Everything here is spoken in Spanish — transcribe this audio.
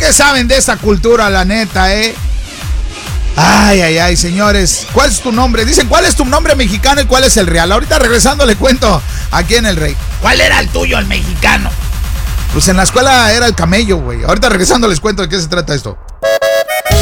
¿Qué saben de esa cultura, la neta, Ay, señores. ¿Cuál es tu nombre? Dicen, ¿cuál es tu nombre mexicano y cuál es el real? Ahorita regresando le cuento aquí en El Rey. ¿Cuál era el tuyo, el mexicano? Pues en la escuela era el camello, güey. Ahorita regresando les cuento de qué se trata esto.